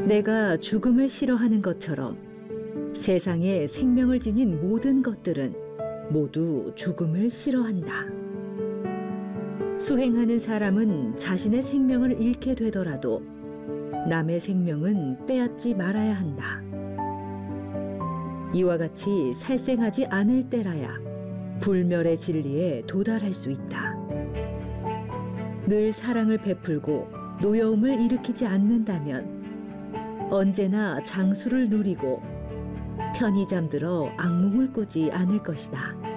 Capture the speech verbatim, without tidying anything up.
내가 죽음을 싫어하는 것처럼 세상에 생명을 지닌 모든 것들은 모두 죽음을 싫어한다. 수행하는 사람은 자신의 생명을 잃게 되더라도 남의 생명은 빼앗지 말아야 한다. 이와 같이 살생하지 않을 때라야 불멸의 진리에 도달할 수 있다. 늘 사랑을 베풀고 노여움을 일으키지 않는다면 언제나 장수를 누리고 편히 잠들어 악몽을 꾸지 않을 것이다.